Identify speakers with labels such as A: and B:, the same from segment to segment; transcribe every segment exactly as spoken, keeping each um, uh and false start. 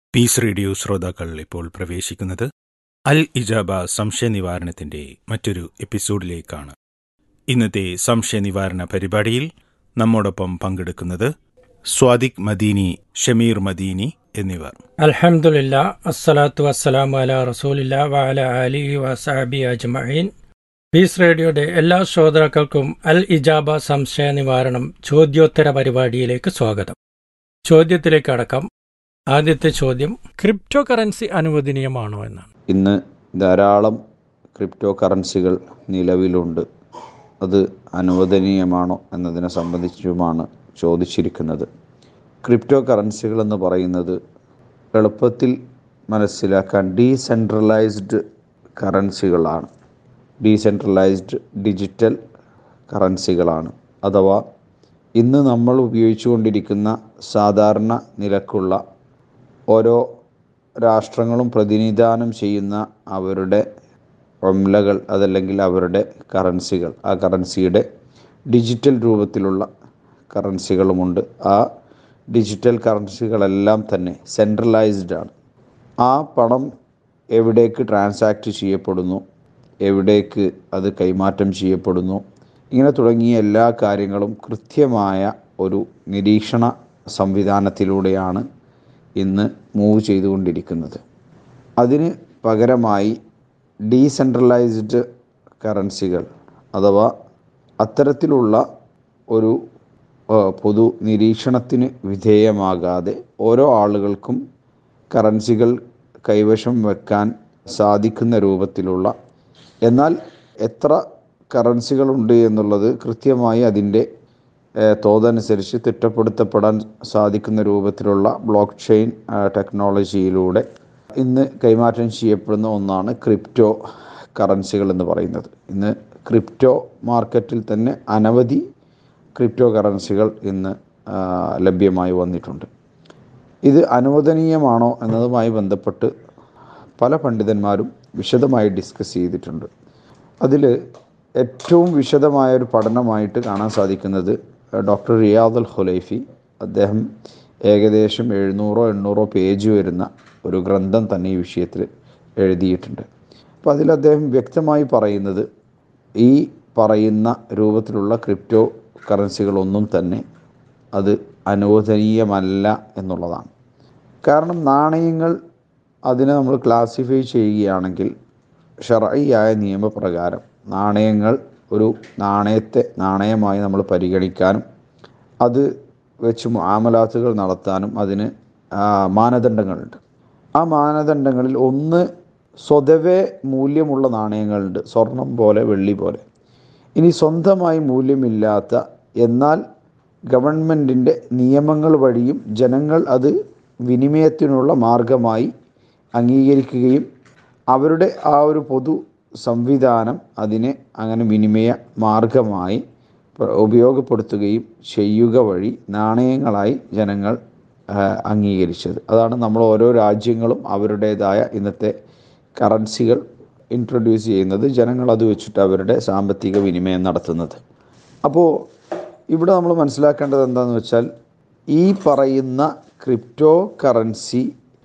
A: Piece radio ശ്രോതാക്കൾ ഇപ്പോൾ പ്രവേശിക്കുന്നത് അൽ ഇജാബ സംശയ നിവാരണത്തിന്റെ മറ്റൊരു എപ്പിസോഡിലേക്കാണ്. ഇന്നത്തെ സംശയ നിവാരണ പരിപാടിയിൽ നമ്മോടൊപ്പം പങ്കെടുക്കുന്നത് സ്വാദിഖ് മദീനി, ഷമീർ മദീനി എന്നിവർ.
B: അൽഹംദുലില്ലാ, അസ്സലാത്തു വസ്സലാമു അലാ റസൂലില്ലാ വഅലാ ആലിഹി വസഹബിഹി അജ്മഈൻ. പീസ് റേഡിയോയുടെ എല്ലാ ശ്രോതാക്കൾക്കും അൽ ഇജാബ സംശയ നിവാരണം ചോദ്യോത്തര പരിപാടിയിലേക്ക് സ്വാഗതം. ചോദ്യത്തിലേക്ക് അടക്കം. ആദ്യത്തെ ചോദ്യം, ക്രിപ്റ്റോ കറൻസി അനുവദനീയമാണോ എന്നാണ്.
C: ഇന്ന് ധാരാളം ക്രിപ്റ്റോ കറൻസികൾ നിലവിലുണ്ട്. അത് അനുവദനീയമാണോ എന്നതിനെ സംബന്ധിച്ചുമാണ് ചോദിച്ചിരിക്കുന്നത്. ക്രിപ്റ്റോ കറൻസികൾ എന്ന് പറയുന്നത് എളുപ്പത്തിൽ മനസ്സിലാക്കാൻ ഡീസെൻട്രലൈസ്ഡ് കറൻസികളാണ്. Decentralised digital കറൻസികളാണ്. അഥവാ ഇന്ന് നമ്മൾ ഉപയോഗിച്ചുകൊണ്ടിരിക്കുന്ന സാധാരണ നിലക്കുള്ള ഓരോ രാഷ്ട്രങ്ങളും പ്രതിനിധാനം ചെയ്യുന്ന അവരുടെ ഒംലകൾ, അതല്ലെങ്കിൽ അവരുടെ കറൻസികൾ, ആ കറൻസിയുടെ ഡിജിറ്റൽ രൂപത്തിലുള്ള കറൻസികളുമുണ്ട്. ആ ഡിജിറ്റൽ കറൻസികളെല്ലാം തന്നെ സെൻട്രലൈസ്ഡ് ആണ്. ആ പണം എവിടേക്ക് ട്രാൻസാക്റ്റ് ചെയ്യപ്പെടുന്നു, എവിടേക്ക് അത് കൈമാറ്റം ചെയ്യപ്പെടുന്നു, ഇങ്ങനെ തുടങ്ങിയ എല്ലാ കാര്യങ്ങളും കൃത്യമായ ഒരു നിരീക്ഷണ സംവിധാനത്തിലൂടെയാണ് ഇന്ന് മൂവ് ചെയ്തുകൊണ്ടിരിക്കുന്നത്. അതിന് പകരമായി ഡീസെൻട്രലൈസ്ഡ് കറൻസികൾ അഥവാ അത്തരത്തിലുള്ള ഒരു പൊതു നിരീക്ഷണത്തിന് വിധേയമാകാതെ ഓരോ ആളുകൾക്കും കറൻസികൾ കൈവശം വെക്കാൻ സാധിക്കുന്ന രൂപത്തിലുള്ള, എന്നാൽ എത്ര കറൻസികളുണ്ട് എന്നുള്ളത് കൃത്യമായി അതിൻ്റെ തോതനുസരിച്ച് തിട്ടപ്പെടുത്തപ്പെടാൻ സാധിക്കുന്ന രൂപത്തിലുള്ള ബ്ലോക്ക് ചെയിൻ ടെക്നോളജിയിലൂടെ ഇന്ന് കൈമാറ്റം ചെയ്യപ്പെടുന്ന ഒന്നാണ് ക്രിപ്റ്റോ കറൻസികൾ എന്ന് പറയുന്നത്. ഇന്ന് ക്രിപ്റ്റോ മാർക്കറ്റിൽ തന്നെ അനവധി ക്രിപ്റ്റോ കറൻസികൾ ഇന്ന് ലഭ്യമായി വന്നിട്ടുണ്ട്. ഇത് അനുവദനീയമാണോ എന്നതുമായി ബന്ധപ്പെട്ട് പല പണ്ഡിതന്മാരും വിശദമായി ഡിസ്കസ് ചെയ്തിട്ടുണ്ട്. അതിൽ ഏറ്റവും വിശദമായൊരു പഠനമായിട്ട് കാണാൻ സാധിക്കുന്നത് ഡോക്ടർ റിയാദ് അൽ ഖുലൈഫി, അദ്ദേഹം ഏകദേശം എഴുന്നൂറോ എണ്ണൂറോ പേജ് വരുന്ന ഒരു ഗ്രന്ഥം തന്നെ ഈ വിഷയത്തിൽ എഴുതിയിട്ടുണ്ട്. അപ്പോൾ അതിൽ അദ്ദേഹം വ്യക്തമായി പറയുന്നത് ഈ പറയുന്ന രൂപത്തിലുള്ള ക്രിപ്റ്റോ കറൻസികളൊന്നും തന്നെ അത് അനുവദനീയമല്ല എന്നുള്ളതാണ്. കാരണം നാണയങ്ങൾ അതിനെ നമ്മൾ ക്ലാസിഫൈ ചെയ്യുകയാണെങ്കിൽ ശർഈയായ നിയമപ്രകാരം നാണയങ്ങൾ ഒരു നാണയത്തെ നാണയമായി നമ്മൾ പരിഗണിക്കാനും അത് വെച്ച് മുആമലാത്തുകൾ നടത്താനും അതിന് മാനദണ്ഡങ്ങളുണ്ട്. ആ മാനദണ്ഡങ്ങളിൽ ഒന്ന്, സ്വതവേ മൂല്യമുള്ള നാണയങ്ങളുണ്ട്, സ്വർണം പോലെ വെള്ളി പോലെ. ഇനി സ്വന്തമായി മൂല്യമില്ലാത്ത, എന്നാൽ ഗവൺമെൻറ്റിൻ്റെ നിയമങ്ങൾ വഴിയും ജനങ്ങൾ അത് വിനിമയത്തിനുള്ള മാർഗമായി അംഗീകരിക്കുകയും അവരുടെ ആ ഒരു പൊതു സംവിധാനം അതിനെ അങ്ങനെ വിനിമയ മാർഗമായി ഉപയോഗപ്പെടുത്തുകയും ചെയ്യുക വഴി നാണയങ്ങളായി ജനങ്ങൾ അംഗീകരിച്ചത്. അതാണ് നമ്മൾ ഓരോ രാജ്യങ്ങളും അവരുടേതായ ഇന്നത്തെ കറൻസികൾ ഇൻട്രൊഡ്യൂസ് ചെയ്യുന്നത്, ജനങ്ങൾ അത് വെച്ചിട്ട് അവരുടെ സാമ്പത്തിക വിനിമയം നടത്തുന്നത്. അപ്പോൾ ഇവിടെ നമ്മൾ മനസ്സിലാക്കേണ്ടത് എന്താണെന്ന് വെച്ചാൽ, ഈ പറയുന്ന ക്രിപ്റ്റോ കറൻസി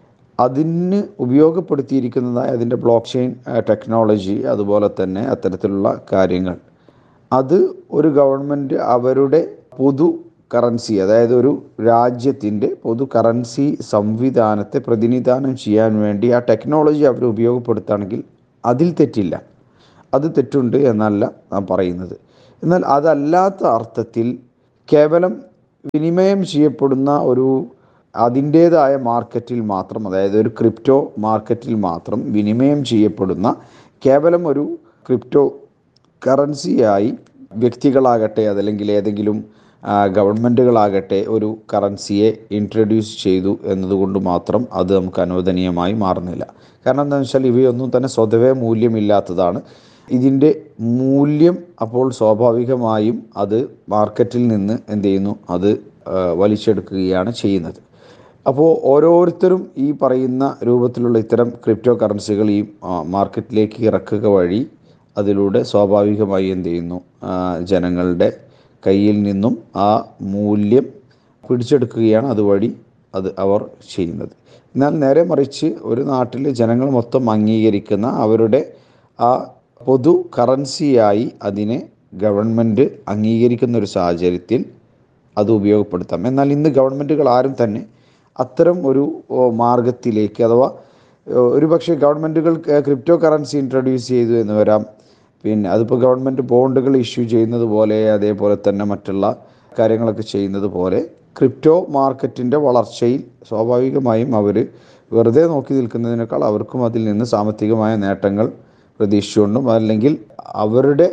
C: അതിന് ഉപയോഗപ്പെടുത്തിയിരിക്കുന്നതായ അതിൻ്റെ ബ്ലോക്ക് ചെയിൻ ടെക്നോളജി, അതുപോലെ തന്നെ അത്തരത്തിലുള്ള കാര്യങ്ങൾ, അത് ഒരു ഗവൺമെൻറ് അവരുടെ പൊതു കറൻസി, അതായത് ഒരു രാജ്യത്തിൻ്റെ പൊതു കറൻസി സംവിധാനത്തെ പ്രതിനിധാനം ചെയ്യാൻ വേണ്ടി ആ ടെക്നോളജി അവർ ഉപയോഗപ്പെടുത്തുകയാണെങ്കിൽ അതിൽ തെറ്റില്ല. അത് തെറ്റുണ്ട് എന്നല്ല നാം പറയുന്നത്. എന്നാൽ അതല്ലാത്ത അർത്ഥത്തിൽ കേവലം വിനിമയം ചെയ്യപ്പെടുന്ന ഒരു അതിൻ്റേതായ മാർക്കറ്റിൽ മാത്രം, അതായത് ഒരു ക്രിപ്റ്റോ മാർക്കറ്റിൽ മാത്രം വിനിമയം ചെയ്യപ്പെടുന്ന കേവലം ഒരു ക്രിപ്റ്റോ കറൻസിയായി വ്യക്തികളാകട്ടെ അതല്ലെങ്കിൽ ഏതെങ്കിലും ഗവൺമെൻറ്റുകളാകട്ടെ ഒരു കറൻസിയെ ഇൻട്രൊഡ്യൂസ് ചെയ്തു എന്നതുകൊണ്ട് മാത്രം അത് നമുക്ക് അനുവദനീയമായി മാറുന്നില്ല. കാരണം എന്താണെന്ന് വെച്ചാൽ ഇവയൊന്നും തന്നെ സ്വതവേ മൂല്യമില്ലാത്തതാണ്. ഇതിൻ്റെ മൂല്യം അപ്പോൾ സ്വാഭാവികമായും അത് മാർക്കറ്റിൽ നിന്ന് എന്ത് ചെയ്യുന്നു, അത് വലിച്ചെടുക്കുകയാണ് ചെയ്യുന്നത്. അപ്പോൾ ഓരോരുത്തരും ഈ പറയുന്ന രൂപത്തിലുള്ള ഇത്തരം ക്രിപ്റ്റോ കറൻസികൾ ഈ മാർക്കറ്റിലേക്ക് ഇറക്കുക വഴി അതിലൂടെ സ്വാഭാവികമായി എന്ത് ചെയ്യുന്നു, ജനങ്ങളുടെ കയ്യിൽ നിന്നും ആ മൂല്യം പിടിച്ചെടുക്കുകയാണ്. അതുവഴി അത് അവർ ചെയ്യുന്നത്. എന്നാൽ നേരെ മറിച്ച് ഒരു നാട്ടിലെ ജനങ്ങൾ മൊത്തം അംഗീകരിക്കുന്ന അവരുടെ ആ പൊതു കറൻസിയായി അതിനെ ഗവൺമെൻറ് അംഗീകരിക്കുന്ന ഒരു സാഹചര്യത്തിൽ അത് ഉപയോഗപ്പെടുത്താം. എന്നാൽ ഇന്ന് ഗവൺമെൻറ്റുകൾ ആരും തന്നെ അത്തരം ഒരു മാർഗത്തിലേക്ക്, അഥവാ ഒരു പക്ഷേ ഗവൺമെൻറ്റുകൾ ക്രിപ്റ്റോ കറൻസി ഇൻട്രൊഡ്യൂസ് ചെയ്തു എന്ന് വരാം. പിന്നെ അതിപ്പോൾ ഗവൺമെൻറ് ബോണ്ടുകൾ ഇഷ്യൂ ചെയ്യുന്നത് പോലെ, അതേപോലെ തന്നെ മറ്റുള്ള കാര്യങ്ങളൊക്കെ ചെയ്യുന്നത് പോലെ ക്രിപ്റ്റോ മാർക്കറ്റിൻ്റെ വളർച്ചയിൽ സ്വാഭാവികമായും അവർ വെറുതെ നോക്കി നിൽക്കുന്നതിനേക്കാൾ അവർക്കും അതിൽ നിന്ന് സാമ്പത്തികമായ നേട്ടങ്ങൾ പ്രതീക്ഷിച്ചുകൊണ്ടും, അല്ലെങ്കിൽ അവരുടെ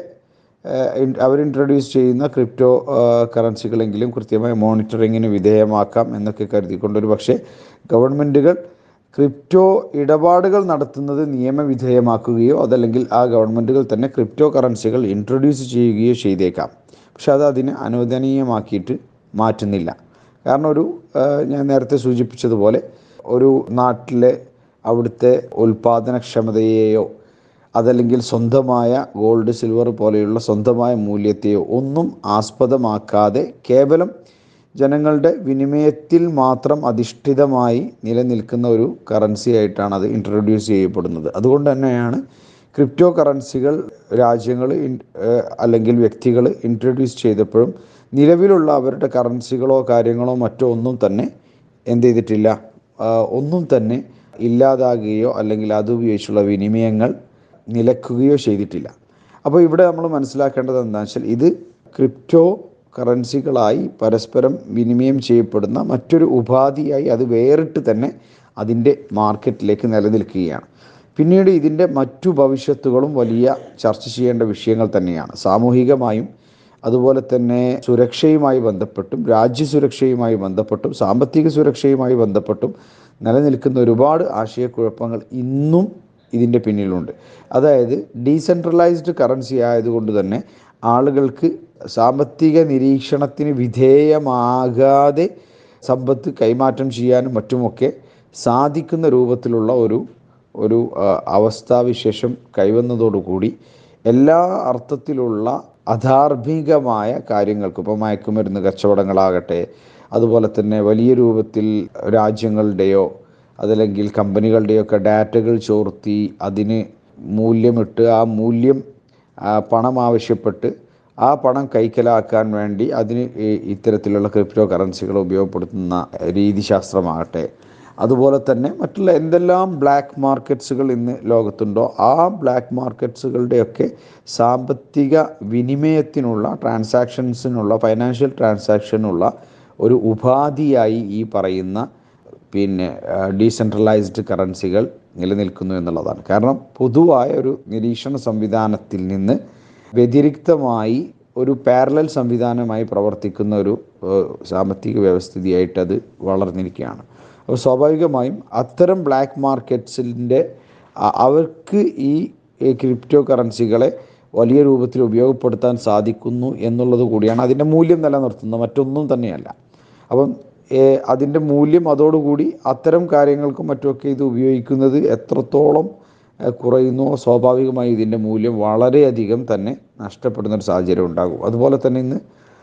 C: അവർ ഇൻട്രൊഡ്യൂസ് ചെയ്യുന്ന ക്രിപ്റ്റോ കറൻസികളെങ്കിലും കൃത്യമായ മോണിറ്ററിങ്ങിന് വിധേയമാക്കാം എന്നൊക്കെ കരുതിക്കൊണ്ടൊരു പക്ഷേ ഗവൺമെൻറ്റുകൾ ക്രിപ്റ്റോ ഇടപാടുകൾ നടത്തുന്നത് നിയമവിധേയമാക്കുകയോ അതല്ലെങ്കിൽ ആ ഗവൺമെൻറ്റുകൾ തന്നെ ക്രിപ്റ്റോ കറൻസികൾ ഇൻട്രൊഡ്യൂസ് ചെയ്യുകയോ ചെയ്തേക്കാം. പക്ഷെ അത് അതിനെ അനുവദനീയമാക്കിയിട്ട് മാറ്റുന്നില്ല. കാരണം ഒരു ഞാൻ നേരത്തെ സൂചിപ്പിച്ചതുപോലെ ഒരു നാട്ടിലെ അവിടുത്തെ ഉൽപാദനക്ഷമതയെയോ അതല്ലെങ്കിൽ സ്വന്തമായ ഗോൾഡ് സിൽവർ പോലെയുള്ള സ്വന്തമായ മൂല്യത്തെയോ ഒന്നും ആസ്പദമാക്കാതെ കേവലം ജനങ്ങളുടെ വിനിമയത്തിൽ മാത്രം അധിഷ്ഠിതമായി നിലനിൽക്കുന്ന ഒരു കറൻസി ആയിട്ടാണ് അത് ഇൻട്രൊഡ്യൂസ് ചെയ്യപ്പെടുന്നത്. അതുകൊണ്ട് തന്നെയാണ് ക്രിപ്റ്റോ കറൻസികൾ രാജ്യങ്ങൾ അല്ലെങ്കിൽ വ്യക്തികൾ ഇൻട്രൊഡ്യൂസ് ചെയ്തപ്പോഴും നിലവിലുള്ള അവരുടെ കറൻസികളോ കാര്യങ്ങളോ മറ്റോ ഒന്നും തന്നെ എന്ത് ചെയ്തിട്ടില്ല, ഒന്നും തന്നെ ഇല്ലാതാകുകയോ അല്ലെങ്കിൽ അതുപയോഗിച്ചുള്ള വിനിമയങ്ങൾ നിലക്കുകയോ ചെയ്തിട്ടില്ല. അപ്പോൾ ഇവിടെ നമ്മൾ മനസ്സിലാക്കേണ്ടത് എന്താണെന്ന് വെച്ചാൽ ഇത് ക്രിപ്റ്റോ കറൻസികളായി പരസ്പരം വിനിമയം ചെയ്യപ്പെടുന്ന മറ്റൊരു ഉപാധിയായി അത് വേറിട്ട് തന്നെ അതിൻ്റെ മാർക്കറ്റിലേക്ക് നിലനിൽക്കുകയാണ്. പിന്നീട് ഇതിൻ്റെ മറ്റു ഭവിഷ്യത്തുകളും വലിയ ചർച്ച ചെയ്യേണ്ട വിഷയങ്ങൾ തന്നെയാണ്. സാമൂഹികമായും അതുപോലെ തന്നെ സുരക്ഷയുമായി ബന്ധപ്പെട്ടും രാജ്യസുരക്ഷയുമായി ബന്ധപ്പെട്ടും സാമ്പത്തിക സുരക്ഷയുമായി ബന്ധപ്പെട്ടും നിലനിൽക്കുന്ന ഒരുപാട് ആശയക്കുഴപ്പങ്ങൾ ഇന്നും ഇതിൻ്റെ പിന്നിലുണ്ട്. അതായത് ഡീസെൻട്രലൈസ്ഡ് കറൻസി ആയതുകൊണ്ട് തന്നെ ആളുകൾക്ക് സാമ്പത്തിക നിരീക്ഷണത്തിന് വിധേയമാകാതെ സമ്പത്ത് കൈമാറ്റം ചെയ്യാനും മറ്റുമൊക്കെ സാധിക്കുന്ന രൂപത്തിലുള്ള ഒരു ഒരു അവസ്ഥാവിശേഷം കൈവന്നതോടുകൂടി എല്ലാ അർത്ഥത്തിലുള്ള അധാർമികമായ കാര്യങ്ങൾക്കും, ഇപ്പോൾ മയക്കുമരുന്ന് കച്ചവടങ്ങളാകട്ടെ, അതുപോലെ തന്നെ വലിയ രൂപത്തിൽ രാജ്യങ്ങളുടെയോ അതല്ലെങ്കിൽ കമ്പനികളുടെയൊക്കെ ഡാറ്റകൾ ചോർത്തി അതിന് മൂല്യമിട്ട് ആ മൂല്യം പണം ആവശ്യപ്പെട്ട് ആ പണം കൈക്കലാക്കാൻ വേണ്ടി അതിന് ഇത്തരത്തിലുള്ള ക്രിപ്റ്റോ കറൻസികൾ ഉപയോഗപ്പെടുത്തുന്ന രീതിശാസ്ത്രമാകട്ടെ, അതുപോലെ തന്നെ മറ്റുള്ള എന്തെല്ലാം ബ്ലാക്ക് മാർക്കറ്റ്സുകൾ ഇന്ന് ലോകത്തുണ്ടോ ആ ബ്ലാക്ക് മാർക്കറ്റ്സുകളുടെയൊക്കെ സാമ്പത്തിക വിനിമയത്തിനുള്ള ട്രാൻസാക്ഷൻസിനുള്ള ഫൈനാൻഷ്യൽ ട്രാൻസാക്ഷനുള്ള ഒരു ഉപാധിയായി ഈ പറയുന്ന പിന്നെ ഡീസെൻട്രലൈസ്ഡ് കറൻസികൾ നിലനിൽക്കുന്നു എന്നുള്ളതാണ്. കാരണം പൊതുവായ ഒരു നിരീക്ഷണ സംവിധാനത്തിൽ നിന്ന് വ്യതിരിക്തമായി ഒരു പാരലൽ സംവിധാനമായി പ്രവർത്തിക്കുന്ന ഒരു സാമ്പത്തിക വ്യവസ്ഥിതിയായിട്ടത് വളർന്നിരിക്കുകയാണ്. അപ്പോൾ സ്വാഭാവികമായും അത്തരം ബ്ലാക്ക് മാർക്കറ്റ്സിൻ്റെ അവർക്ക് ഈ ക്രിപ്റ്റോ കറൻസികളെ വലിയ രൂപത്തിൽ ഉപയോഗപ്പെടുത്താൻ സാധിക്കുന്നു എന്നുള്ളത് കൂടിയാണ് അതിൻ്റെ മൂല്യം നിലനിർത്തുന്നത്, മറ്റൊന്നും തന്നെയല്ല. അപ്പം അതിൻ്റെ മൂല്യം അതോടുകൂടി അത്തരം കാര്യങ്ങൾക്കും മറ്റുമൊക്കെ ഇത് ഉപയോഗിക്കുന്നത് എത്രത്തോളം കുറയുന്നു സ്വാഭാവികമായി ഇതിൻ്റെ മൂല്യം വളരെയധികം തന്നെ നഷ്ടപ്പെടുന്നൊരു സാഹചര്യം ഉണ്ടാകും. അതുപോലെ തന്നെ ഇന്ന്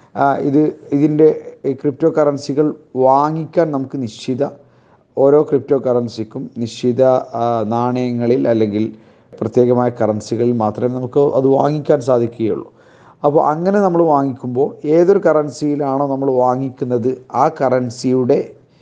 C: ഇത് ഇതിൻ്റെ ക്രിപ്റ്റോ കറൻസികൾ വാങ്ങിക്കാൻ നമുക്ക് നിശ്ചിത ഓരോ ക്രിപ്റ്റോ കറൻസിക്കും നിശ്ചിത നാണയങ്ങളിൽ അല്ലെങ്കിൽ പ്രത്യേകമായ കറൻസികളിൽ മാത്രമേ നമുക്ക് അത് വാങ്ങിക്കാൻ സാധിക്കുകയുള്ളൂ. അപ്പോൾ അങ്ങനെ നമ്മൾ വാങ്ങിക്കുമ്പോൾ ഏതൊരു കറൻസിയിലാണോ നമ്മൾ വാങ്ങിക്കുന്നത് ആ കറൻസിയുടെ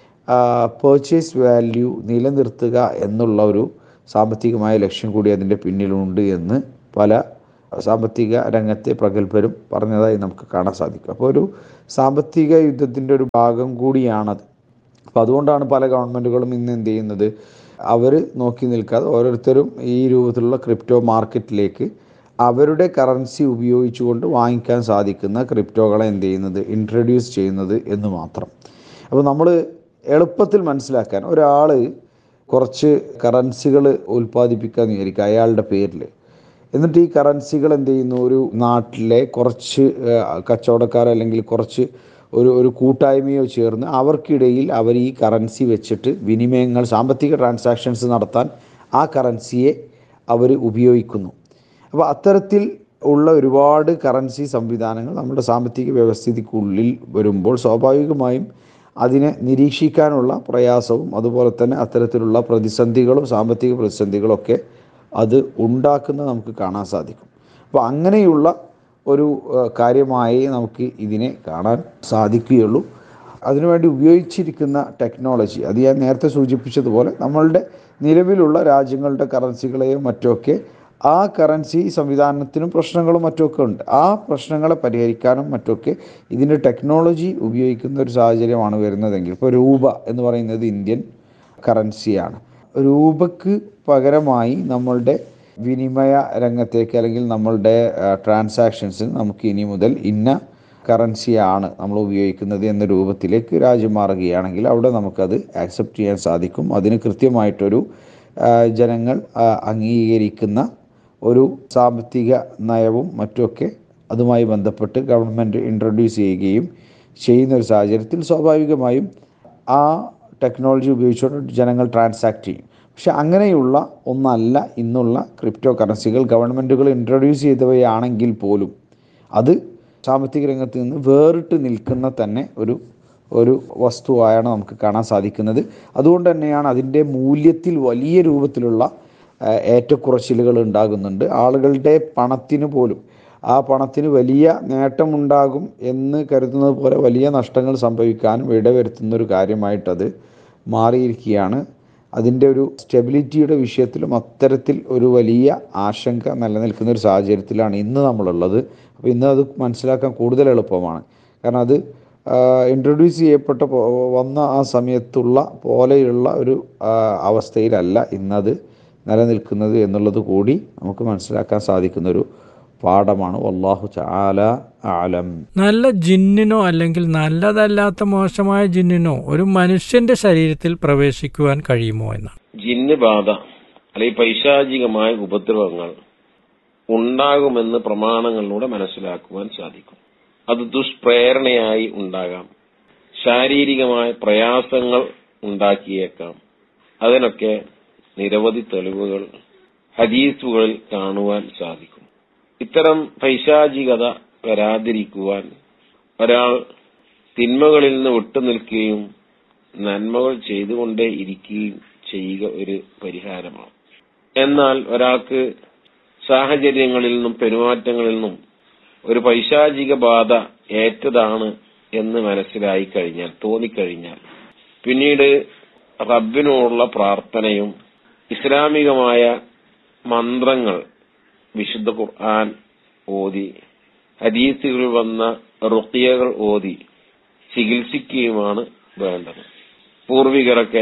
C: പേർച്ചേസ് വാല്യൂ നിലനിർത്തുക എന്നുള്ള ഒരു സാമ്പത്തികമായ ലക്ഷ്യം കൂടി അതിൻ്റെ പിന്നിലുണ്ട് എന്ന് പല സാമ്പത്തിക രംഗത്തെ പ്രഗത്ഭരും പറഞ്ഞതായി നമുക്ക് കാണാൻ സാധിക്കും. അപ്പോൾ ഒരു സാമ്പത്തിക യുദ്ധത്തിൻ്റെ ഒരു ഭാഗം കൂടിയാണത്. അപ്പോൾ അതുകൊണ്ടാണ് പല ഗവൺമെൻറ്റുകളും ഇന്ന് എന്ത് ചെയ്യുന്നത്, അവർ നോക്കി നിൽക്കാതെ ഓരോരുത്തരും ഈ രൂപത്തിലുള്ള ക്രിപ്റ്റോ മാർക്കറ്റിലേക്ക് അവരുടെ കറൻസി ഉപയോഗിച്ചുകൊണ്ട് വാങ്ങിക്കാൻ സാധിക്കുന്ന ക്രിപ്റ്റോകളെ എന്ത് ചെയ്യുന്നത് ഇൻട്രൊഡ്യൂസ് ചെയ്യുന്നത് എന്ന് മാത്രം. അപ്പോൾ നമ്മൾ എളുപ്പത്തിൽ മനസ്സിലാക്കാൻ ഒരാൾ കുറച്ച് കറൻസികൾ ഉൽപ്പാദിപ്പിക്കാമെന്ന് വിചാരിക്കുക അയാളുടെ പേരിൽ. എന്നിട്ട് ഈ കറൻസികൾ എന്ത് ചെയ്യുന്നു, ഒരു നാട്ടിലെ കുറച്ച് കച്ചവടക്കാർ അല്ലെങ്കിൽ കുറച്ച് ഒരു ഒരു കൂട്ടായ്മയോ ചേർന്ന് അവർക്കിടയിൽ അവർ ഈ കറൻസി വെച്ചിട്ട് വിനിമയങ്ങൾ സാമ്പത്തിക ട്രാൻസാക്ഷൻസ് നടത്താൻ ആ കറൻസിയെ അവർ ഉപയോഗിക്കുന്നു. അപ്പോൾ അത്തരത്തിൽ ഉള്ള ഒരുപാട് കറൻസി സംവിധാനങ്ങൾ നമ്മുടെ സാമ്പത്തിക വ്യവസ്ഥിതിക്കുള്ളിൽ വരുമ്പോൾ സ്വാഭാവികമായും അതിനെ നിരീക്ഷിക്കാനുള്ള പ്രയാസവും അതുപോലെ തന്നെ അത്തരത്തിലുള്ള പ്രതിസന്ധികളും സാമ്പത്തിക പ്രതിസന്ധികളൊക്കെ അത് ഉണ്ടാക്കുന്നത് നമുക്ക് കാണാൻ സാധിക്കും. അപ്പോൾ അങ്ങനെയുള്ള ഒരു കാര്യമായി നമുക്ക് ഇതിനെ കാണാൻ സാധിക്കുകയുള്ളൂ. അതിനുവേണ്ടി ഉപയോഗിച്ചിരിക്കുന്ന ടെക്നോളജി, അത് ഞാൻ നേരത്തെ സൂചിപ്പിച്ചതുപോലെ നമ്മളുടെ നിലവിലുള്ള രാജ്യങ്ങളുടെ കറൻസികളെയും മറ്റുമൊക്കെ ആ കറൻസി സംവിധാനത്തിനും പ്രശ്നങ്ങളും മറ്റുമൊക്കെ ഉണ്ട്. ആ പ്രശ്നങ്ങളെ പരിഹരിക്കാനും മറ്റുമൊക്കെ ഇതിൻ്റെ ടെക്നോളജി ഉപയോഗിക്കുന്ന ഒരു സാഹചര്യമാണ് വരുന്നതെങ്കിൽ, ഇപ്പോൾ രൂപ എന്ന് പറയുന്നത് ഇന്ത്യൻ കറൻസിയാണ്. രൂപക്ക് പകരമായി നമ്മളുടെ വിനിമയ രംഗത്തേക്ക് അല്ലെങ്കിൽ നമ്മളുടെ ട്രാൻസാക്ഷൻസിന് നമുക്ക് ഇനി മുതൽ ഇന്ന കറൻസിയാണ് നമ്മൾ ഉപയോഗിക്കുന്നത് എന്ന രൂപത്തിലേക്ക് രാജ്യം മാറുകയാണെങ്കിൽ അവിടെ നമുക്കത് ആക്സെപ്റ്റ് ചെയ്യാൻ സാധിക്കും. അതിന് കൃത്യമായിട്ടൊരു ജനങ്ങൾ അംഗീകരിക്കുന്ന ഒരു സാമ്പത്തിക നയവും മറ്റുമൊക്കെ അതുമായി ബന്ധപ്പെട്ട് ഗവൺമെൻറ് ഇൻട്രൊഡ്യൂസ് ചെയ്യുകയും ചെയ്യുന്ന ഒരു സാഹചര്യത്തിൽ സ്വാഭാവികമായും ആ ടെക്നോളജി ഉപയോഗിച്ചുകൊണ്ട് ജനങ്ങൾ ട്രാൻസാക്ട് ചെയ്യും. പക്ഷെ അങ്ങനെയുള്ള ഒന്നല്ല ഇന്നുള്ള ക്രിപ്റ്റോ കറൻസികൾ. ഗവൺമെൻറ്റുകൾ ഇൻട്രൊഡ്യൂസ് ചെയ്തവയാണെങ്കിൽ പോലും അത് സാമ്പത്തിക രംഗത്ത് നിന്ന് വേറിട്ട് നിൽക്കുന്ന തന്നെ ഒരു ഒരു വസ്തുവായാണ് നമുക്ക് കാണാൻ സാധിക്കുന്നത്. അതുകൊണ്ട് തന്നെയാണ് അതിൻ്റെ മൂല്യത്തിൽ വലിയ രൂപത്തിലുള്ള ഏറ്റക്കുറച്ചിലുകൾ ഉണ്ടാകുന്നുണ്ട്. ആളുകളുടെ പണത്തിന് പോലും ആ പണത്തിന് വലിയ നേട്ടമുണ്ടാകും എന്ന് കരുതുന്നത് പോലെ വലിയ നഷ്ടങ്ങൾ സംഭവിക്കാനും ഇടവരുത്തുന്ന ഒരു കാര്യമായിട്ടത് മാറിയിരിക്കുകയാണ്. അതിൻ്റെ ഒരു സ്റ്റെബിലിറ്റിയുടെ വിഷയത്തിലും അത്തരത്തിൽ ഒരു വലിയ ആശങ്ക നിലനിൽക്കുന്ന ഒരു സാഹചര്യത്തിലാണ് ഇന്ന് നമ്മളുള്ളത്. അപ്പോൾ ഇന്ന് അത് മനസ്സിലാക്കാൻ കൂടുതൽ എളുപ്പമാണ്. കാരണം അത് ഇൻട്രൊഡ്യൂസ് ചെയ്യപ്പെട്ട വന്ന ആ സമയത്തുള്ള പോലെയുള്ള ഒരു അവസ്ഥയിലല്ല ഇന്നത് നിലനിൽക്കുന്നത് എന്നുള്ളത് കൂടി നമുക്ക് മനസ്സിലാക്കാൻ സാധിക്കുന്നൊരു പാഠമാണ്. വല്ലാഹു തആല അഅലം.
B: നല്ല ജിന്നിനോ അല്ലെങ്കിൽ നല്ലതല്ലാത്ത മോശമായ ജിന്നിനോ ഒരു മനുഷ്യന്റെ ശരീരത്തിൽ പ്രവേശിക്കുവാൻ കഴിയുമോ എന്നാണ്.
D: ജിന്ന് ബാധ അല്ലെങ്കിൽ പൈശാചികമായ ഉപദ്രവങ്ങൾ ഉണ്ടാകുമെന്ന് പ്രമാണങ്ങളിലൂടെ മനസ്സിലാക്കുവാൻ സാധിക്കും. അത് ദുഷ്പ്രേരണയായി ഉണ്ടാകാം, ശാരീരികമായ പ്രയാസങ്ങൾ ഉണ്ടാക്കിയേക്കാം. അതിനൊക്കെ നിരവധി തെളിവുകൾ ഹദീസുകളിൽ കാണുവാൻ സാധിക്കും. ഇത്തരം പൈശാചികത വരാതിരിക്കുവാൻ ഒരാൾ തിന്മകളിൽ നിന്ന് വിട്ടുനിൽക്കുകയും നന്മകൾ ചെയ്തുകൊണ്ടേ ഇരിക്കുകയും ചെയ്യുക ഒരു പരിഹാരമാണ്. എന്നാൽ ഒരാൾക്ക് സാഹചര്യങ്ങളിൽ നിന്നും പെരുമാറ്റങ്ങളിൽ നിന്നും ഒരു പൈശാചിക ബാധ ഏറ്റതാണ് എന്ന് മനസ്സിലായി കഴിഞ്ഞാൽ, തോന്നിക്കഴിഞ്ഞാൽ, പിന്നീട് റബ്ബിനോടുള്ള പ്രാർത്ഥനയും ഇസ്ലാമികമായ മന്ത്രങ്ങൾ വിശുദ്ധ ഖുർആൻ ഓതി ഹദീസുകളിൽ വന്ന റുഖിയകൾ ഓതി ചികിത്സിക്കുകയുമാണ് വേണ്ടത്. പൂർവികരൊക്കെ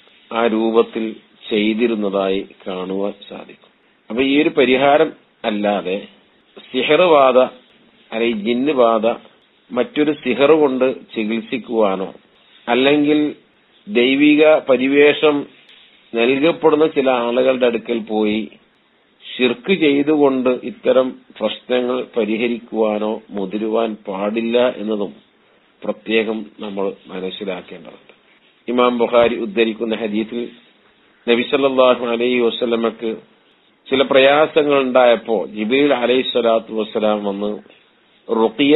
D: ആ രൂപത്തിൽ ചെയ്തിരുന്നതായി കാണുവാൻ സാധിക്കും. അപ്പൊ ഈ ഒരു പരിഹാരം അല്ലാതെ സിഹർ ബാധ അല്ലെങ്കിൽ ജിന്ന് ബാധ മറ്റൊരു സിഹർ കൊണ്ട് ചികിത്സിക്കുവാനോ അല്ലെങ്കിൽ ദൈവിക പരിവേഷം നൽകപ്പെടുന്ന ചില ആളുകളുടെ അടുക്കൽ പോയി ശിർക്ക് ചെയ്തുകൊണ്ട് ഇത്തരം പ്രശ്നങ്ങൾ പരിഹരിക്കുവാനോ മുതിരുവാൻ പാടില്ല എന്നതും പ്രത്യേകം നമ്മൾ മനസ്സിലാക്കേണ്ടതുണ്ട്. ഇമാം ബുഖാരി ഉദ്ധരിക്കുന്ന ഹദീസിൽ നബി സല്ലല്ലാഹു അലൈഹി വസല്ലമക്ക് ചില പ്രയാസങ്ങൾ ഉണ്ടായപ്പോ ജിബ്രീൽ അലൈഹി സ്വലാത്തു വസ്സലാം വന്ന് റുഖിയ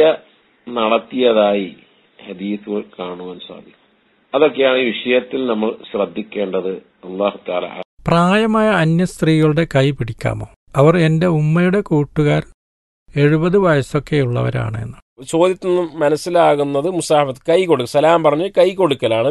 D: നടത്തിയതായി ഹദീസുകൾ കാണുവാൻ സാധിക്കും. അതൊക്കെയാണ് ഈ വിഷയത്തിൽ നമ്മൾ ശ്രദ്ധിക്കേണ്ടത്. അല്ലാഹു തആല.
B: പ്രായമായ അന്യ സ്ത്രീകളുടെ കൈ പിടിക്കാമോ? അവർ എന്റെ ഉമ്മയുടെ കൂട്ടുകാർ എഴുപത് വയസ്സൊക്കെയുള്ളവരാണ് എന്ന്.
E: ചോദ്യത്തിൽ നിന്നും മനസ്സിലാകുന്നത് മുസാഫത്ത് കൈ കൊടുക്കൽ, സലാം പറഞ്ഞ് കൈ കൊടുക്കലാണ്.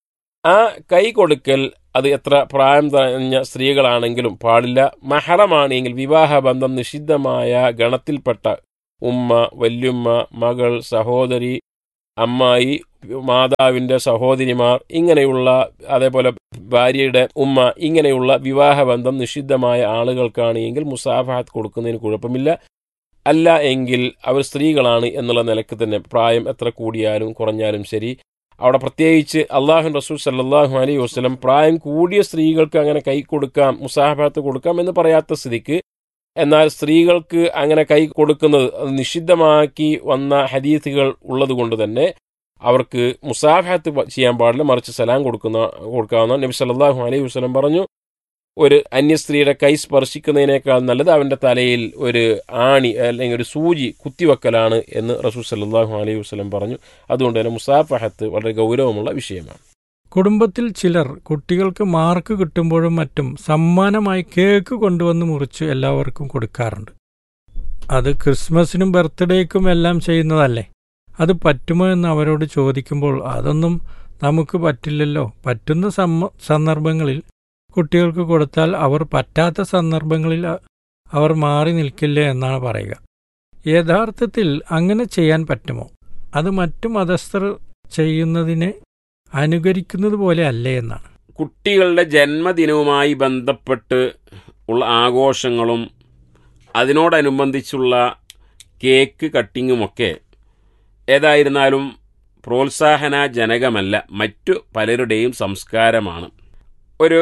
E: ആ കൈ കൊടുക്കൽ അത് എത്ര പ്രായം പറഞ്ഞ സ്ത്രീകളാണെങ്കിലും പാടില്ല. മഹറമാണെങ്കിൽ വിവാഹബന്ധം നിഷിദ്ധമായ ഗണത്തിൽപ്പെട്ട ഉമ്മ, വല്യുമ്മ, മകൾ, സഹോദരി, അമ്മായി, മാതാവിന്റെ സഹോദരിമാർ, ഇങ്ങനെയുള്ള അതേപോലെ ഭാര്യയുടെ ഉമ്മ, ഇങ്ങനെയുള്ള വിവാഹബന്ധം നിഷിദ്ധമായ ആളുകൾക്കാണ് എങ്കിൽ മുസാഫഹത്ത് കൊടുക്കുന്നതിന് കുഴപ്പമില്ല. അല്ല എങ്കിൽ അവർ സ്ത്രീകളാണ് എന്നുള്ള നിലക്ക് തന്നെ പ്രായം എത്ര കൂടിയാലും കുറഞ്ഞാലും ശരി, അവിടെ പ്രത്യേകിച്ച് അള്ളാഹു റസൂൽ സല്ലല്ലാഹു അലൈഹി വസല്ലം പ്രായം കൂടിയ സ്ത്രീകൾക്ക് അങ്ങനെ കൈ കൊടുക്കാം, മുസാഫഹത്ത് കൊടുക്കാം എന്ന് പറയാത്ത സ്ഥിതിക്ക്, എന്നാൽ സ്ത്രീകൾക്ക് അങ്ങനെ കൈ കൊടുക്കുന്നത് നിഷിദ്ധമാക്കി വന്ന ഹദീസുകൾ ഉള്ളത് കൊണ്ട് തന്നെ അവർക്ക് മുസാഫഹത്ത് ചെയ്യാൻ പാടില്ല, മറിച്ച് സലാം കൊടുക്കുന്ന കൊടുക്കാവുന്ന. നബി സല്ലല്ലാഹു അലൈഹി വസല്ലം പറഞ്ഞു, ഒരു അന്യസ്ത്രീയുടെ കൈ സ്പർശിക്കുന്നതിനേക്കാൾ നല്ലത് അവൻ്റെ തലയിൽ ഒരു ആണി അല്ലെങ്കിൽ ഒരു സൂചി കുത്തിവെക്കലാണ് എന്ന് റസൂൽ സല്ലല്ലാഹു അലൈഹി വസല്ലം പറഞ്ഞു. അതുകൊണ്ട് തന്നെ മുസാഫഹത്ത് വളരെ ഗൗരവമുള്ള വിഷയമാണ്.
B: കുടുംബത്തിൽ ചിലർ കുട്ടികൾക്ക് മാർക്ക് കിട്ടുമ്പോഴും മറ്റും സമ്മാനമായി കേക്ക് കൊണ്ടുവന്ന് മുറിച്ച് എല്ലാവർക്കും കൊടുക്കാറുണ്ട്. അത് ക്രിസ്മസിനും ബർത്ത്ഡേക്കും എല്ലാം ചെയ്യുന്നതല്ലേ? അത് പറ്റുമോ എന്ന് അവരോട് ചോദിക്കുമ്പോൾ അതൊന്നും നമുക്ക് പറ്റില്ലല്ലോ, പറ്റുന്ന സന്ദർഭങ്ങളിൽ കുട്ടികൾക്ക് കൊടുത്താൽ അവർ പറ്റാത്ത സന്ദർഭങ്ങളിൽ അവർ മാറി നിൽക്കില്ലേ എന്നാണ് പറയുക. യഥാർത്ഥത്തിൽ അങ്ങനെ ചെയ്യാൻ പറ്റുമോ? അത് മറ്റു മതസ്ഥർ ചെയ്യുന്നതിനെ അനുകരിക്കുന്നത് പോലെ അല്ലേ എന്നാണ്.
E: കുട്ടികളുടെ ജന്മദിനവുമായി ബന്ധപ്പെട്ട് ഉള്ള ആഘോഷങ്ങളും അതിനോടനുബന്ധിച്ചുള്ള കേക്ക് കട്ടിങ്ങുമൊക്കെ ഏതായിരുന്നാലും പ്രോത്സാഹനജനകമല്ല, മറ്റു പലരുടെയും സംസ്കാരമാണ്. ഒരു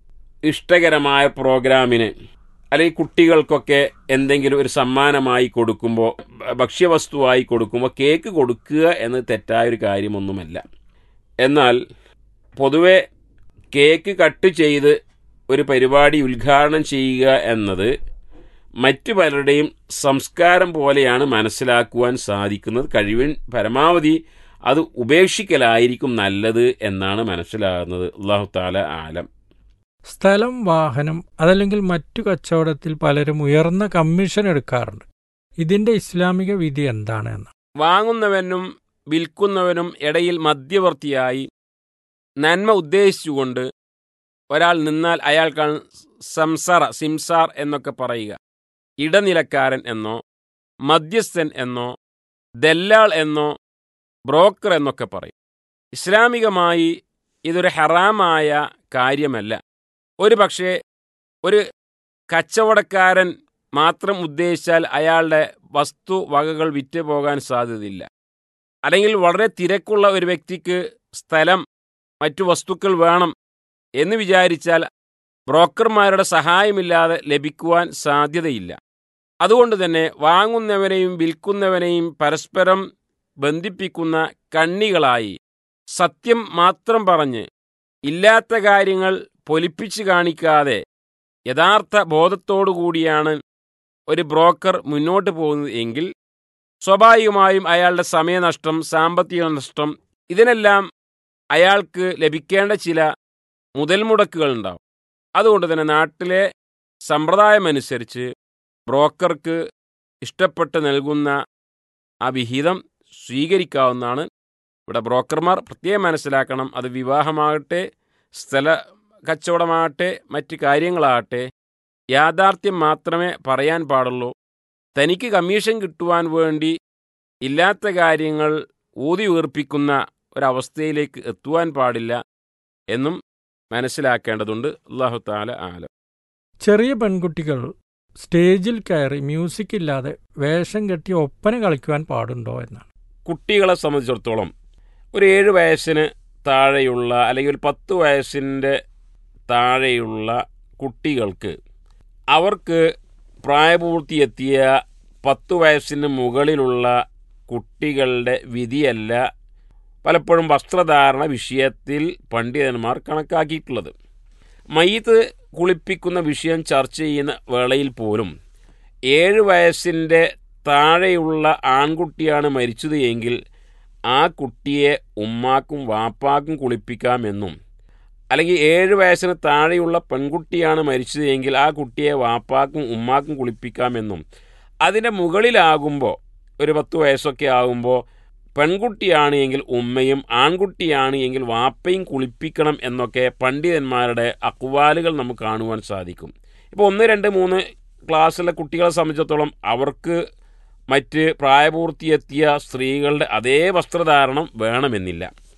E: ഇഷ്ടകരമായ പ്രോഗ്രാമിന് അല്ലെങ്കിൽ കുട്ടികൾക്കൊക്കെ എന്തെങ്കിലും ഒരു സമ്മാനമായി കൊടുക്കുമ്പോൾ, ഭക്ഷ്യവസ്തുവായി കൊടുക്കുമ്പോൾ കേക്ക് കൊടുക്കുക എന്ന് തെറ്റായൊരു കാര്യമൊന്നുമല്ല. എന്നാൽ പൊതുവെ കേക്ക് കട്ട് ചെയ്ത് ഒരു പരിപാടി ഉദ്ഘാടനം ചെയ്യുക എന്നത് മറ്റു പലരുടെയും സംസ്കാരം പോലെയാണ് മനസ്സിലാക്കുവാൻ സാധിക്കുന്നത്. കഴിവിൻ പരമാവധി അത് ഉപേക്ഷിക്കലായിരിക്കും നല്ലത് എന്നാണ് മനസ്സിലാകുന്നത്. അല്ലാഹു തആല ആലം.
B: സ്ഥലം, വാഹനം അതല്ലെങ്കിൽ മറ്റു കച്ചവടത്തിൽ പലരും ഉയർന്ന കമ്മീഷൻ എടുക്കാറുണ്ട്. ഇതിന്റെ ഇസ്ലാമിക വിധി എന്താണ് എന്ന്?
E: വാങ്ങുന്നവനും വിൽക്കുന്നവനും ഇടയിൽ മധ്യവർത്തിയായി നന്മ ഉദ്ദേശിച്ചുകൊണ്ട് ഒരാൾ നിന്നാൽ അയാൾക്കാണ് സംസാറ സിംസാർ എന്നൊക്കെ പറയുക. ഇടനിലക്കാരൻ എന്നോ മധ്യസ്ഥൻ എന്നോ ദല്ലാൾ എന്നോ ബ്രോക്കർ എന്നൊക്കെ പറയും. ഇസ്ലാമികമായി ഇതൊരു ഹറാമായ കാര്യമല്ല. ഒരു പക്ഷേ ഒരു കച്ചവടക്കാരൻ മാത്രം ഉദ്ദേശിച്ചാൽ അയാളുടെ വസ്തു വകകൾ വിറ്റ് പോകാൻ സാധ്യതയില്ല. അല്ലെങ്കിൽ വളരെ തിരക്കുള്ള ഒരു വ്യക്തിക്ക് സ്ഥലം, മറ്റു വസ്തുക്കൾ വേണം എന്ന് വിചാരിച്ചാൽ ബ്രോക്കർമാരുടെ സഹായമില്ലാതെ ലഭിക്കുവാൻ സാധ്യതയില്ല. അതുകൊണ്ട് തന്നെ വാങ്ങുന്നവനെയും വിൽക്കുന്നവനെയും പരസ്പരം ബന്ധിപ്പിക്കുന്ന കണ്ണികളായി സത്യം മാത്രം പറഞ്ഞ് ഇല്ലാത്ത കാര്യങ്ങൾ പൊലിപ്പിച്ച് കാണിക്കാതെ യഥാർത്ഥ ബോധത്തോടുകൂടിയാണ് ഒരു ബ്രോക്കർ മുന്നോട്ട് പോകുന്നത് എങ്കിൽ സ്വാഭാവികമായും അയാളുടെ സമയനഷ്ടം, സാമ്പത്തിക നഷ്ടം, ഇതിനെല്ലാം അയാൾക്ക് ലഭിക്കേണ്ട ചില മുതൽ മുടക്കുകൾ ഉണ്ടാവും. അതുകൊണ്ട് തന്നെ നാട്ടിലെ സമ്പ്രദായമനുസരിച്ച് ബ്രോക്കർക്ക് ഇഷ്ടപ്പെട്ട് നൽകുന്ന ആ വിഹിതം സ്വീകരിക്കാവുന്നതാണ്. ഇവിടെ ബ്രോക്കർമാർ പ്രത്യേകം മനസ്സിലാക്കണം, അത് വിവാഹമാകട്ടെ, സ്ഥല കച്ചവടമാകട്ടെ, മറ്റ് കാര്യങ്ങളാകട്ടെ, യാഥാർത്ഥ്യം മാത്രമേ പറയാൻ പാടുള്ളൂ. തനിക്ക് കമ്മീഷൻ കിട്ടുവാൻ വേണ്ടി ഇല്ലാത്ത കാര്യങ്ങൾ ഊതി ഉയർപ്പിക്കുന്ന ഒരവസ്ഥയിലേക്ക് എത്തുവാൻ പാടില്ല എന്നും മനസ്സിലാക്കേണ്ടതുണ്ട്. അല്ലാഹു തആല ആലം.
B: ചെറിയ പെൺകുട്ടികൾ സ്റ്റേജിൽ കയറി മ്യൂസിക് ഇല്ലാതെ വേഷം കെട്ടി ഒപ്പന കളിക്കുവാൻ പാടുണ്ടോ എന്നാണ്.
E: കുട്ടികളെ സംബന്ധിച്ചിടത്തോളം ഒരു ഏഴ് വയസ്സിന് താഴെയുള്ള അല്ലെങ്കിൽ ഒരു പത്ത് വയസ്സിൻ്റെ താഴെയുള്ള കുട്ടികൾക്ക് അവർക്ക് പ്രായപൂർത്തിയെത്തിയ പത്തു വയസ്സിന് മുകളിലുള്ള കുട്ടികളുടെ വിധിയല്ല പലപ്പോഴും വസ്ത്രധാരണ വിഷയത്തിൽ പണ്ഡിതന്മാർ കണക്കാക്കിയിട്ടുള്ളത്. മയ്യിത്ത് കുളിപ്പിക്കുന്ന വിഷയം ചർച്ച ചെയ്യുന്ന വേളയിൽ പോലും ഏഴ് വയസ്സിൻ്റെ താഴെയുള്ള ആൺകുട്ടിയാണ് മരിച്ചത് എങ്കിൽ ആ കുട്ടിയെ ഉമ്മാക്കും വാപ്പാക്കും കുളിപ്പിക്കാമെന്നും, അല്ലെങ്കിൽ ഏഴ് വയസ്സിന് താഴെയുള്ള പെൺകുട്ടിയാണ് മരിച്ചത് എങ്കിൽ ആ കുട്ടിയെ വാപ്പാക്കും ഉമ്മാക്കും കുളിപ്പിക്കാമെന്നും, അതിൻ്റെ മുകളിലാകുമ്പോൾ ഒരു പത്ത് വയസ്സൊക്കെ ആകുമ്പോൾ പെൺകുട്ടിയാണ് എങ്കിൽ ഉമ്മയും ആൺകുട്ടിയാണ് എങ്കിൽ വാപ്പയും കുളിപ്പിക്കണം എന്നൊക്കെ പണ്ഡിതന്മാരുടെ അക്വാലുകൾ നമുക്ക് കാണുവാൻ സാധിക്കും. ഇപ്പോൾ ഒന്ന് രണ്ട് മൂന്ന് ക്ലാസ്സിലെ കുട്ടികളെ സംബന്ധിച്ചിടത്തോളം അവർക്ക് മറ്റ് പ്രായപൂർത്തിയെത്തിയ സ്ത്രീകളുടെ അതേ വസ്ത്രധാരണം വേണമെന്നില്ല.